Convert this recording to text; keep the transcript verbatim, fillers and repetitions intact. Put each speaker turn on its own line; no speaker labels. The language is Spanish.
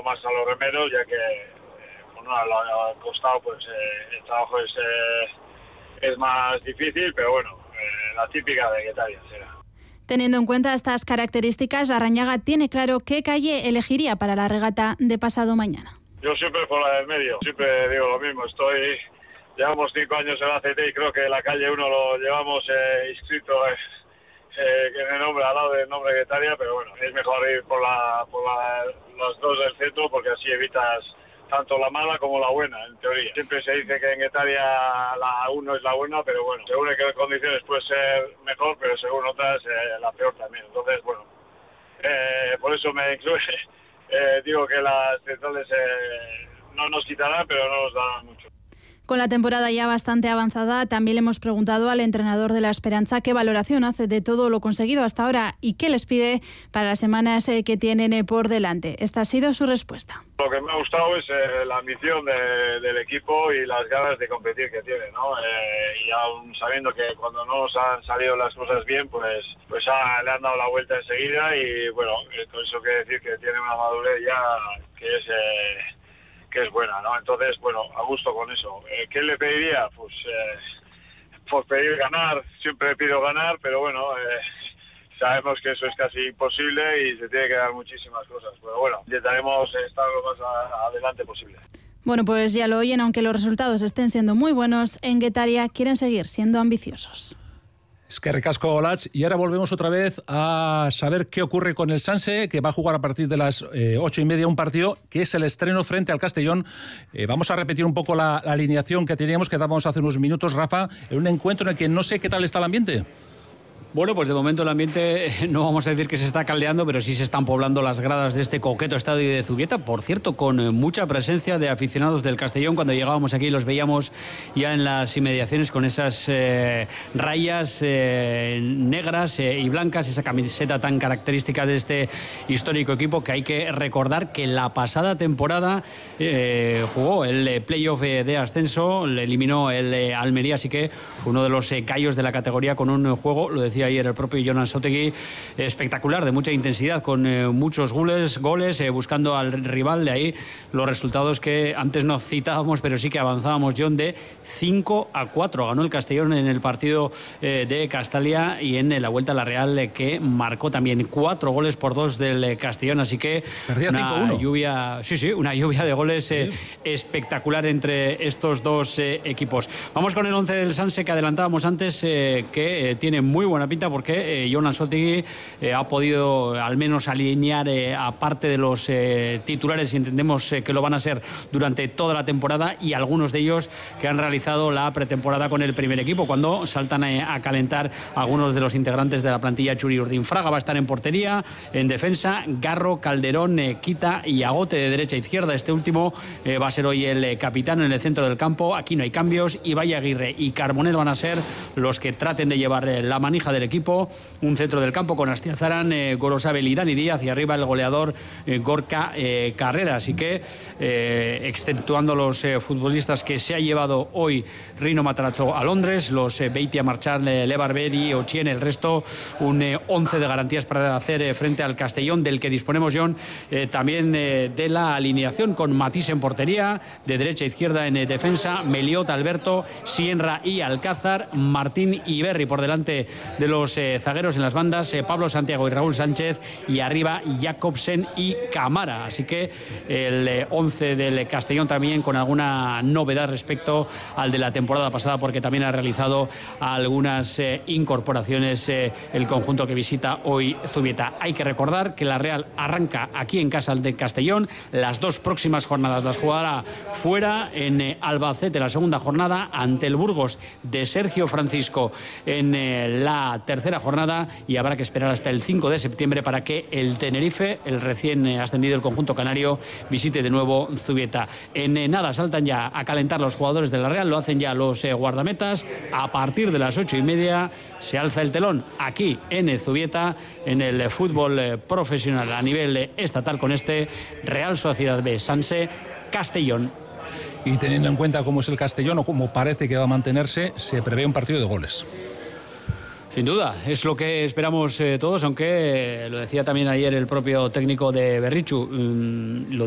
más a los remeros, ya que eh, bueno, al costado pues eh, el trabajo es, eh, es más difícil, pero bueno, eh, la típica de Guetaria será.
Teniendo en cuenta estas características, Larrañaga tiene claro qué calle elegiría para la regata de pasado mañana.
Yo siempre por la del medio, siempre digo lo mismo, estoy... Llevamos cinco años en la C T y creo que la calle uno lo llevamos eh, inscrito eh, eh, en el nombre, al lado del nombre de Guetaria, pero bueno, es mejor ir por, la, por la, las dos del centro porque así evitas tanto la mala como la buena, en teoría. Siempre se dice que en Guetaria la uno es la buena, pero bueno, según en qué condiciones puede ser mejor, pero según otras eh, la peor también. Entonces, bueno, eh, por eso me incluye, eh, digo que las centrales eh, no nos quitarán, pero no nos darán mucho.
Con la temporada ya bastante avanzada, también le hemos preguntado al entrenador de la Esperanza qué valoración hace de todo lo conseguido hasta ahora y qué les pide para las semanas que tienen por delante. Esta ha sido su respuesta.
Lo que me ha gustado es eh, la ambición de, del equipo y las ganas de competir que tiene, ¿no? Eh, y aún sabiendo que cuando no nos han salido las cosas bien, pues pues ah, le han dado la vuelta enseguida y bueno, con eso quiere decir que tiene una madurez ya que es... Eh, que es buena, ¿no? Entonces, bueno, a gusto con eso. Eh, ¿Qué le pediría? Pues, eh, pues pedir ganar, siempre pido ganar, pero bueno, eh, sabemos que eso es casi imposible y se tiene que dar muchísimas cosas, pero bueno, intentaremos estar lo más a, adelante posible.
Bueno, pues ya lo oyen, aunque los resultados estén siendo muy buenos, en Guetaria quieren seguir siendo ambiciosos.
Es que recasco Olach, y ahora volvemos otra vez a saber qué ocurre con el Sanse, que va a jugar a partir de las eh, ocho y media un partido que es el estreno frente al Castellón. Eh, vamos a repetir un poco la, la alineación que teníamos, que dábamos hace unos minutos, Rafa, en un encuentro en el que no sé qué tal está el ambiente.
Bueno, pues de momento el ambiente no vamos a decir que se está caldeando, pero sí se están poblando las gradas de este coqueto estadio de Zubieta, por cierto, con mucha presencia de aficionados del Castellón. Cuando llegábamos aquí los veíamos ya en las inmediaciones con esas eh, rayas eh, negras eh, y blancas, esa camiseta tan característica de este histórico equipo, que hay que recordar que la pasada temporada eh, jugó el playoff de ascenso, le eliminó el eh, Almería, así que fue uno de los eh, callos de la categoría con un juego, lo decía ayer el propio Jonas Otegui, espectacular, de mucha intensidad, con eh, muchos goles, goles eh, buscando al rival. De ahí los resultados que antes no citábamos, pero sí que avanzábamos, John, de cinco a cuatro. Ganó el Castellón en el partido eh, de Castalia y en eh, la Vuelta a la Real, eh, que marcó también cuatro goles por dos del eh, Castellón, así que
Perdía
una
cinco uno.
lluvia, sí, sí, una lluvia de goles eh, sí. espectacular entre estos dos eh, equipos. Vamos con el once del Sanse que adelantábamos antes, eh, que eh, tiene muy buena pinta porque eh, Jonas Otegui eh, ha podido al menos alinear eh, a parte de los eh, titulares, y entendemos eh, que lo van a ser durante toda la temporada, y algunos de ellos que han realizado la pretemporada con el primer equipo, cuando saltan eh, a calentar algunos de los integrantes de la plantilla. Churi Urdinfraga va a estar en portería, en defensa Garro, Calderón, eh, Quita y Agote de derecha a izquierda. Este último eh, va a ser hoy el eh, capitán en el centro del campo. Aquí no hay cambios. Ibai Aguirre y Carbonell van a ser los que traten de llevar eh, la manija del equipo. Un centro del campo con Astiazaran, eh, Gorosabel y Dani Díaz, y arriba el goleador eh, Gorka eh, Carrera. Así que eh, exceptuando los eh, futbolistas que se ha llevado hoy Rino Matarazzo a Londres, los eh, Beitia Marchal, eh, Levarveri, Ochien, el resto, un eh, once de garantías para hacer eh, frente al Castellón, del que disponemos, John, eh, también eh, de la alineación, con Matís en portería, de derecha a izquierda en eh, defensa, Meliot, Alberto, Sienra y Alcázar, Martín y Berry por delante de los eh, zagueros. En las bandas, eh, Pablo Santiago y Raúl Sánchez, y arriba Jacobsen y Camara. Así que el eh, once del Castellón también con alguna novedad respecto al de la temporada pasada, porque también ha realizado algunas eh, incorporaciones eh, el conjunto que visita hoy Zubieta. Hay que recordar que la Real arranca aquí en casa de Castellón. Las dos próximas jornadas las jugará fuera, en eh, Albacete la segunda jornada, ante el Burgos de Sergio Francisco en eh, la tercera jornada, y habrá que esperar hasta el cinco de septiembre para que el Tenerife, el recién ascendido del conjunto canario, visite de nuevo Zubieta. En eh, nada saltan ya a calentar los jugadores de la Real, lo hacen ya los eh, guardametas. A partir de las ocho y media se alza el telón aquí en Zubieta, en el eh, fútbol eh, profesional a nivel eh, estatal, con este Real Sociedad B Sanse Castellón.
Y teniendo en cuenta cómo es el Castellón, o cómo parece que va a mantenerse, se prevé un partido de goles.
Sin duda, es lo que esperamos eh, todos, aunque eh, lo decía también ayer el propio técnico de Berrichu, um, lo